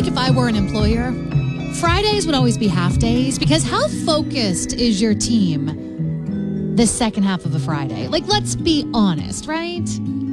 like if I were an employer, Fridays would always be half days, because how focused is your team the second half of a Friday? Like, let's be honest, right?